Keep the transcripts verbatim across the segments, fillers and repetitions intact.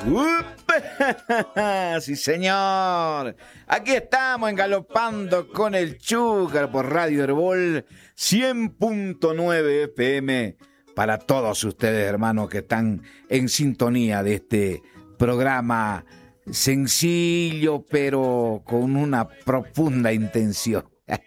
¡Upa! Sí, señor. Aquí estamos engalopando con el Chúcar por Radio Herbol cien punto nueve F M para todos ustedes, hermanos, que están en sintonía de este programa sencillo, pero con una profunda intención.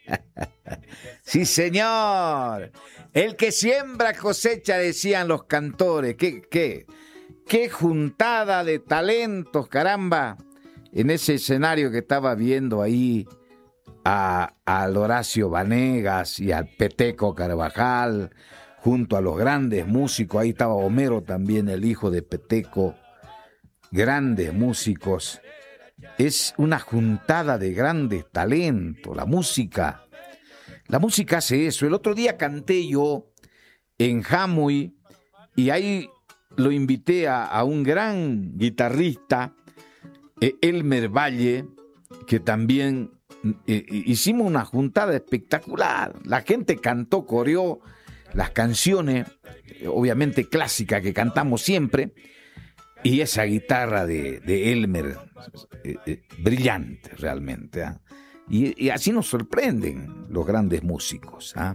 Sí, señor. El que siembra cosecha, decían los cantores. ¿Qué, qué? Qué juntada de talentos, caramba, en ese escenario que estaba viendo ahí a, a Horacio Vanegas y al Peteco Carvajal, junto a los grandes músicos. Ahí estaba Homero también, el hijo de Peteco, grandes músicos. Es una juntada de grandes talentos, la música. La música hace eso. El otro día canté yo en Jamui y ahí lo invité a, a un gran guitarrista, eh, Elmer Valle, que también eh, hicimos una juntada espectacular. La gente cantó, coreó las canciones, eh, obviamente clásicas que cantamos siempre, y esa guitarra de, de Elmer, eh, eh, brillante realmente. ¿eh? Y, y así nos sorprenden los grandes músicos. ¿eh?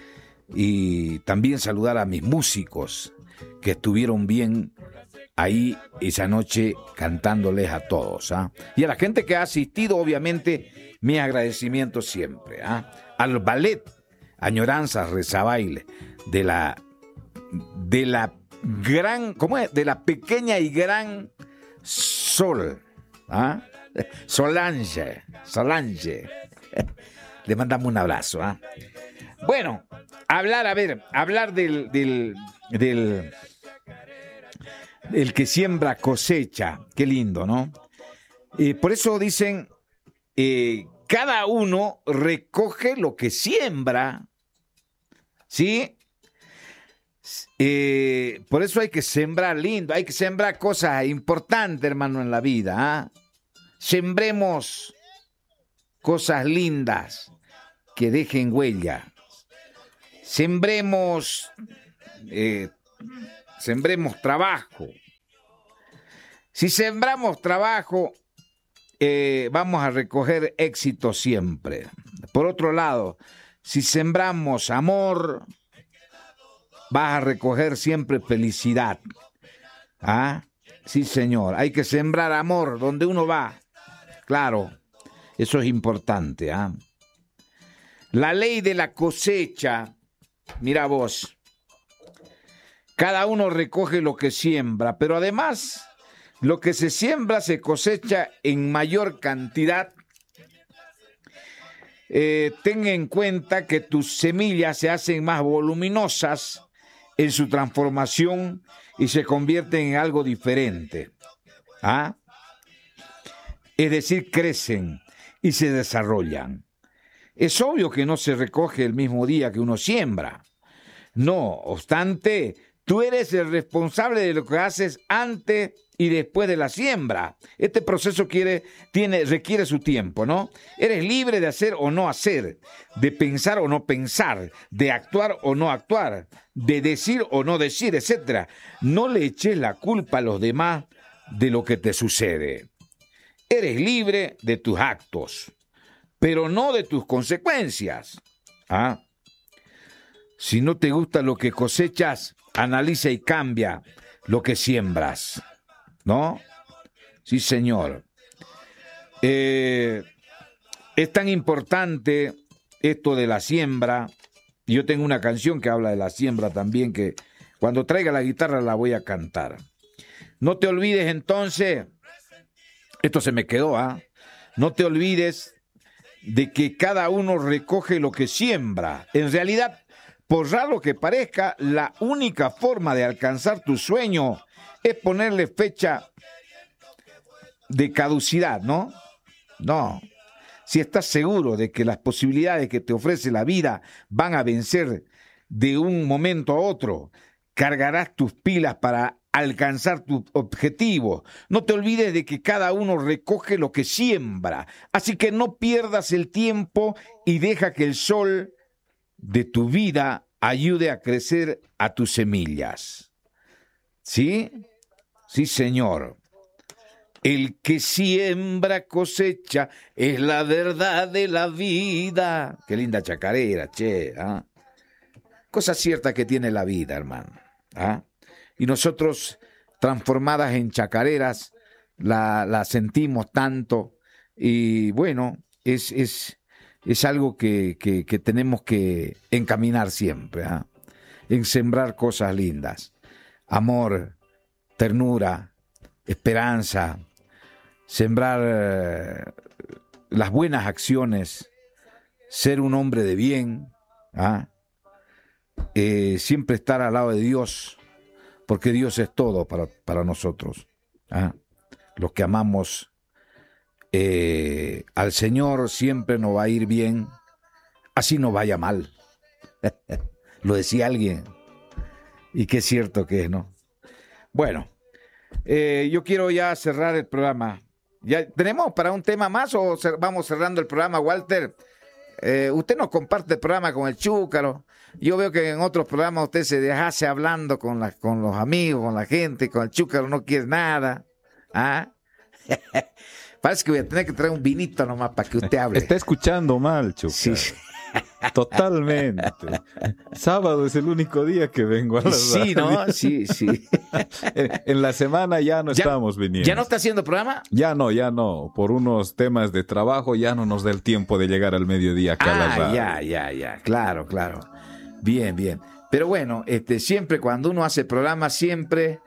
Y también saludar a mis músicos, que estuvieron bien ahí esa noche cantándoles a todos. ¿ah? Y a la gente que ha asistido, obviamente, mi agradecimiento siempre. ¿ah? Al ballet Añoranzas Rezabaile de la, de la gran, ¿cómo es? De la pequeña y gran Sol. ¿ah? Solange, Solange. Le mandamos un abrazo. ¿ah? Bueno, hablar, a ver, hablar del, del, del, del que siembra cosecha. Qué lindo, ¿no? Eh, por eso dicen, eh, cada uno recoge lo que siembra, ¿sí? Eh, por eso hay que sembrar lindo, hay que sembrar cosas importantes, hermano, en la vida. ¿ah? Sembremos cosas lindas que dejen huella. Sembremos, eh, sembremos trabajo. Si sembramos trabajo, eh, vamos a recoger éxito siempre. Por otro lado, si sembramos amor, vas a recoger siempre felicidad. ¿Ah? Sí, señor. Hay que sembrar amor donde uno va. Claro, eso es importante. ¿ah? La ley de la cosecha. Mira vos, cada uno recoge lo que siembra, pero además lo que se siembra se cosecha en mayor cantidad. Eh, ten en cuenta que tus semillas se hacen más voluminosas en su transformación y se convierten en algo diferente. ¿Ah? Es decir, crecen y se desarrollan. Es obvio que no se recoge el mismo día que uno siembra. No obstante, tú eres el responsable de lo que haces antes y después de la siembra. Este proceso quiere, tiene, requiere su tiempo, ¿no? Eres libre de hacer o no hacer, de pensar o no pensar, de actuar o no actuar, de decir o no decir, etcétera. No le eches la culpa a los demás de lo que te sucede. Eres libre de tus actos, pero no de tus consecuencias. ¿Ah? Si no te gusta lo que cosechas, analiza y cambia lo que siembras. ¿No? Sí, señor. Eh, es tan importante esto de la siembra. Yo tengo una canción que habla de la siembra también, que cuando traiga la guitarra la voy a cantar. No te olvides entonces, esto se me quedó, ¿ah? No te olvides de que cada uno recoge lo que siembra. En realidad, por raro que parezca, la única forma de alcanzar tu sueño es ponerle fecha de caducidad, ¿no? No. Si estás seguro de que las posibilidades que te ofrece la vida van a vencer de un momento a otro, cargarás tus pilas para alcanzar tu objetivo. No te olvides de que cada uno recoge lo que siembra. Así que no pierdas el tiempo y deja que el sol de tu vida ayude a crecer a tus semillas. ¿Sí? Sí, señor. El que siembra cosecha es la verdad de la vida. Qué linda chacarera, che. ¿Ah? Cosa cierta que tiene la vida, hermano. ¿Ah? Y nosotros, transformadas en chacareras, la, la sentimos tanto. Y bueno, es, es, es algo que, que, que tenemos que encaminar siempre. ¿Ah? En sembrar cosas lindas. Amor, ternura, esperanza. Sembrar eh, las buenas acciones, ser un hombre de bien, ¿ah? eh, siempre estar al lado de Dios, porque Dios es todo para, para nosotros. ¿Ah? Los que amamos eh, al Señor siempre nos va a ir bien, así nos vaya mal. Lo decía alguien, y qué cierto que es, ¿no? Bueno, eh, yo quiero ya cerrar el programa. ¿Ya tenemos para un tema más o vamos cerrando el programa, Walter? Eh, usted nos comparte el programa con el Chúcaro. Yo veo que en otros programas usted se dejase hablando con, la, con los amigos, con la gente, con el Chúcaro no quiere nada. ¿Ah? Parece que voy a tener que traer un vinito nomás para que usted hable. Está escuchando mal, Chúcaro. Sí, sí. Totalmente. Sábado es el único día que vengo a la Sí, radio. ¿no? Sí, sí. En la semana ya no ¿Ya, estamos viniendo. ¿Ya no está haciendo programa? Ya no, ya no. Por unos temas de trabajo ya no nos da el tiempo de llegar al mediodía acá a la Ah, radio. ya, ya, ya. Claro, claro. Bien, bien. Pero bueno, este, siempre cuando uno hace programa, siempre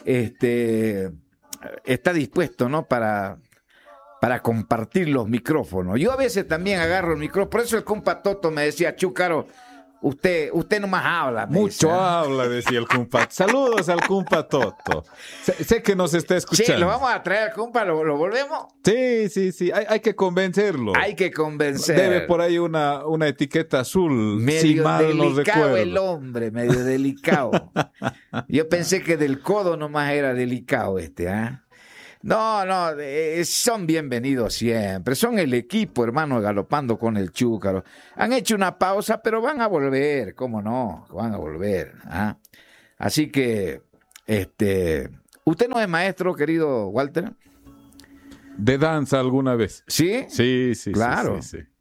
este, está dispuesto, ¿no? Para... para compartir los micrófonos. Yo a veces también agarro el micrófono, por eso el compa Toto me decía, Chúcaro, usted, usted nomás habla. Mucho decía. habla, decía el compa. Saludos al compa Toto. Sé, sé que nos está escuchando. Sí, lo vamos a traer al compa, ¿lo, lo volvemos? Sí, sí, sí, hay, hay que convencerlo. Hay que convencer. Debe por ahí una, una etiqueta azul, medio si mal no delicado recuerdo. el hombre, medio delicado. Yo pensé que del codo nomás era delicado este, ¿ah? ¿eh? No, no, eh, son bienvenidos siempre. Son el equipo, hermano, galopando con el Chúcaro. Han hecho una pausa, pero van a volver, ¿cómo no? Van a volver. ¿Ah? Así que, este, ¿usted no es maestro, querido Walter? ¿De danza alguna vez? ¿Sí? Sí, sí, claro. Sí, sí, sí.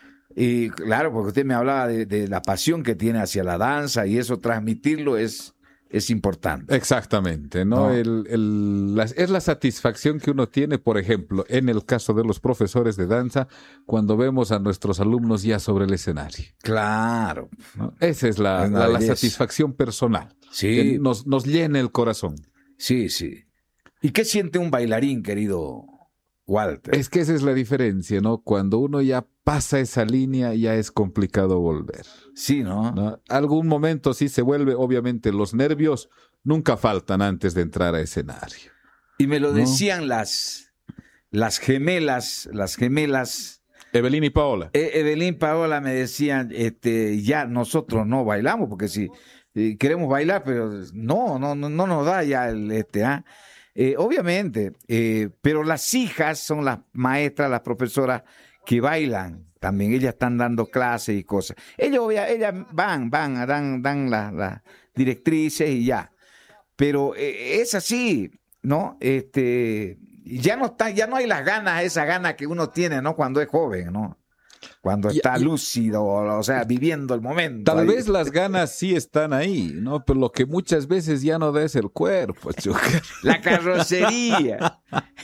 Y claro, porque usted me hablaba de, de la pasión que tiene hacia la danza y eso transmitirlo es... es importante. Exactamente, ¿no? ¿No? El, el, la, es la satisfacción que uno tiene, por ejemplo, en el caso de los profesores de danza, cuando vemos a nuestros alumnos ya sobre el escenario. Claro. ¿No? Esa es la, la, la satisfacción personal. Sí. Que nos, nos llena el corazón. Sí, sí. ¿Y qué siente un bailarín, querido Walter? Es que esa es la diferencia, ¿no? Cuando uno ya pasa esa línea, ya es complicado volver. Sí, ¿no? ¿No? Algún momento sí se vuelve, obviamente, los nervios nunca faltan antes de entrar a escenario. Y me lo ¿No? decían las, las gemelas, las gemelas. Evelyn y Paola. E- Evelyn y Paola me decían, este, ya nosotros no bailamos, porque si eh, queremos bailar, pero no, no, no, no nos da ya el, este, ¿ah? Eh, obviamente, eh, pero las hijas son las maestras, las profesoras que bailan también, ellas están dando clases y cosas. Ellos, ellas van, van, dan, dan las la directrices y ya. Pero eh, es así, ¿no? Este, ya no está, ya no hay las ganas, esas ganas que uno tiene, ¿no? Cuando es joven, ¿no? Cuando está y, lúcido, o sea, viviendo el momento. Tal ahí. vez las ganas sí están ahí, ¿no? Pero lo que muchas veces ya no da es el cuerpo, Chúcaro. La carrocería.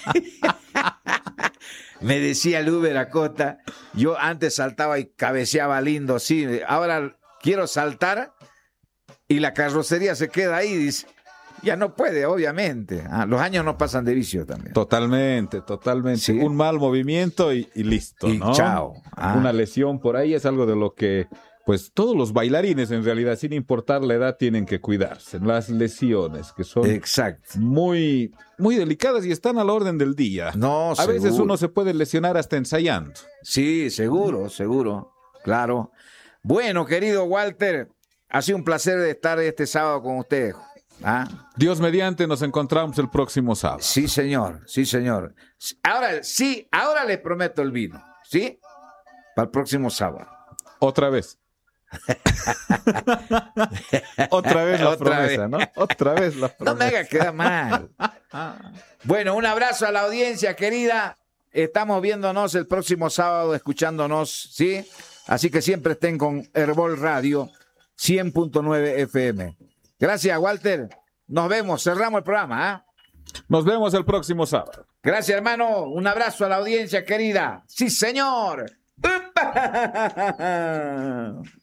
Me decía el Uber Acota, yo antes saltaba y cabeceaba lindo, sí, ahora quiero saltar y la carrocería se queda ahí, dice. Ya no puede, obviamente. Ah, los años no pasan de vicio también. Totalmente, totalmente. Sí. Un mal movimiento y, y listo, y ¿no? chao. Ah. Una lesión por ahí es algo de lo que, pues, todos los bailarines, en realidad, sin importar la edad, tienen que cuidarse. Las lesiones, que son Exacto. muy, muy delicadas y están a la orden del día. No, A seguro. veces uno se puede lesionar hasta ensayando. Sí, seguro, seguro. Claro. Bueno, querido Walter, ha sido un placer estar este sábado con usted. ¿Ah? Dios mediante, nos encontramos el próximo sábado. Sí, señor, sí, señor. Ahora, sí, ahora les prometo el vino, ¿sí? Para el próximo sábado. Otra vez. Otra vez la Otra promesa, vez. ¿no? Otra vez la promesa. No me hagas quedar mal. Bueno, un abrazo a la audiencia querida. Estamos viéndonos el próximo sábado, escuchándonos, ¿sí? Así que siempre estén con Herbol Radio cien punto nueve F M. Gracias, Walter. Nos vemos. Cerramos el programa, ¿ah? Nos vemos el próximo sábado. Gracias, hermano. Un abrazo a la audiencia querida. Sí, señor. ¡Upa!